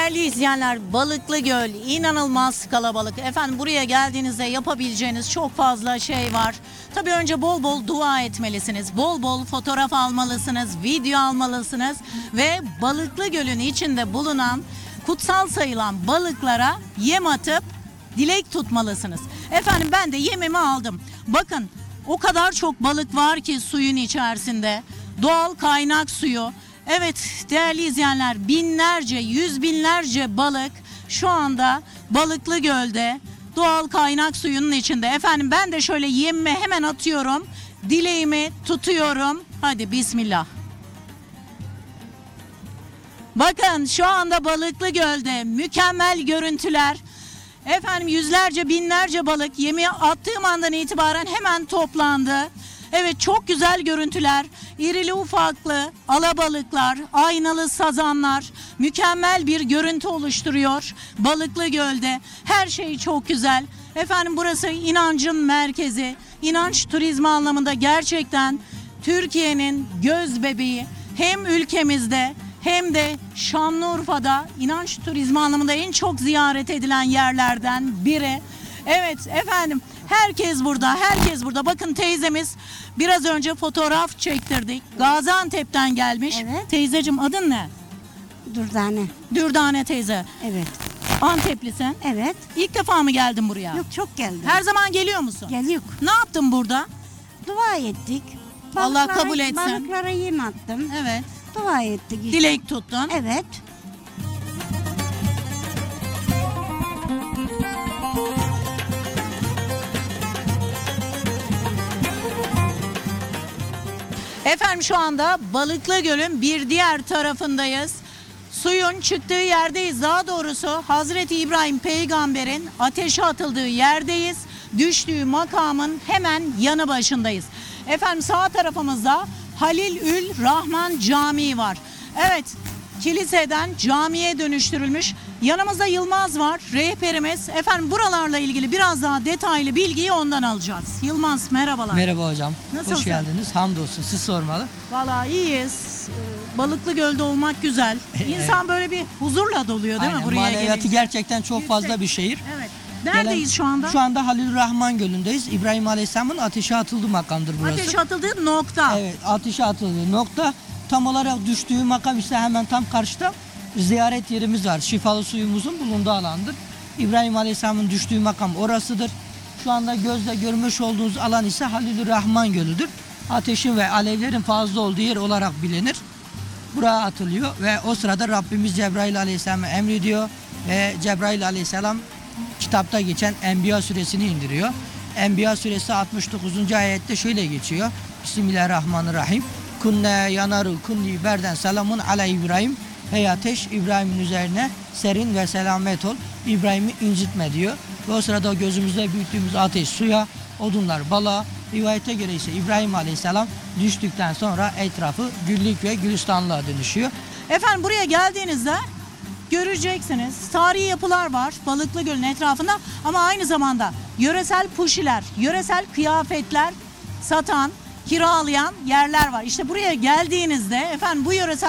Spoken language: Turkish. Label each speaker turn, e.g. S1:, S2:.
S1: Değerli izleyenler, Balıklı Göl inanılmaz kalabalık. Efendim buraya geldiğinizde yapabileceğiniz çok fazla şey var. Tabii önce bol bol dua etmelisiniz. Bol bol fotoğraf almalısınız, video almalısınız ve Balıklı Göl'ün içinde bulunan kutsal sayılan balıklara yem atıp dilek tutmalısınız. Efendim ben de yemimi aldım. Bakın o kadar çok balık var ki suyun içerisinde. Doğal kaynak suyu. Evet değerli izleyenler, binlerce, yüz binlerce balık şu anda Balıklı Göl'de doğal kaynak suyunun içinde. Efendim ben de şöyle yemimi hemen atıyorum. Dileğimi tutuyorum. Hadi bismillah. Bakın şu anda Balıklı Göl'de mükemmel görüntüler. Efendim yüzlerce, binlerce balık yemi attığım andan itibaren hemen toplandı. Evet, çok güzel görüntüler, irili ufaklı alabalıklar, aynalı sazanlar mükemmel bir görüntü oluşturuyor Balıklı Göl'de. Her şey çok güzel. Efendim burası inancın merkezi. İnanç turizmi anlamında gerçekten Türkiye'nin göz bebeği. Hem ülkemizde hem de Şanlıurfa'da inanç turizmi anlamında en çok ziyaret edilen yerlerden biri. Evet efendim, herkes burada, herkes burada. Bakın teyzemiz biraz önce fotoğraf çektirdik. Gaziantep'ten gelmiş.
S2: Evet.
S1: Teyzeciğim adın ne?
S2: Dürdane.
S1: Dürdane teyze.
S2: Evet.
S1: Anteplisin.
S2: Evet.
S1: İlk defa mı geldin buraya?
S2: Yok, çok geldim.
S1: Her zaman geliyor musun?
S2: Geliyor.
S1: Ne yaptın burada?
S2: Dua ettik.
S1: Allah kabul etsin.
S2: Balıklara yem attım.
S1: Evet.
S2: Dua ettik. işte.
S1: Dilek tuttun.
S2: Evet.
S1: Efendim şu anda Balıklı Göl'ün bir diğer tarafındayız. Suyun çıktığı yerdeyiz. Daha doğrusu Hazreti İbrahim peygamberin ateşe atıldığı yerdeyiz. Düştüğü makamın hemen yanı başındayız. Efendim sağ tarafımızda Halilül Rahman Camii var. Evet, kiliseden camiye dönüştürülmüş. Yanımızda Yılmaz var, rehberimiz. Efendim buralarla ilgili biraz daha detaylı bilgiyi ondan alacağız. Yılmaz merhabalar.
S3: Merhaba hocam.
S1: Nasılsın?
S3: Hoş geldiniz. Hamdolsun. Siz sormalı.
S1: Vallahi iyiyiz. Balıklı Göl'de olmak güzel. İnsan böyle bir huzurla doluyor değil mi
S3: Aynen.
S1: buraya
S3: Maneviyatı
S1: gelince?
S3: gerçekten çok fazla bir şehir.
S1: Evet. Neredeyiz şu anda?
S3: Şu anda Halil Rahman Gölü'ndeyiz. İbrahim Aleyhisselam'ın ateşe atıldığı makamdır burası.
S1: Ateşe atıldığı nokta.
S3: Evet, ateşe atıldığı nokta. Tam olarak düştüğü makam ise hemen tam karşıda ziyaret yerimiz var. Şifalı suyumuzun bulunduğu alandır. İbrahim Aleyhisselam'ın düştüğü makam orasıdır. Şu anda gözle görmüş olduğunuz alan ise Halil Rahman Gölü'dür. Ateşin ve alevlerin fazla olduğu yer olarak bilinir. Buraya atılıyor ve o sırada Rabbimiz Cebrail Aleyhisselam'a emrediyor ve Cebrail Aleyhisselam kitapta geçen Enbiya suresini indiriyor. Enbiya suresi 69. ayette şöyle geçiyor. Bismillahirrahmanirrahim. Kunne yanaru kunni berden selamun ala İbrahim. Hey ateş, İbrahim'in üzerine serin ve selamet ol. İbrahim'i incitme diyor. Ve o sırada gözümüzde büyüttüğümüz ateş suya, odunlar balığa. Rivayete göre ise İbrahim Aleyhisselam düştükten sonra etrafı güllük ve gülistanlığa dönüşüyor.
S1: Efendim buraya geldiğinizde göreceksiniz. Tarihi yapılar var Balıklı Göl'ün etrafında ama aynı zamanda yöresel puşiler, yöresel kıyafetler satan, kiralayan yerler var. İşte buraya geldiğinizde efendim bu yöresel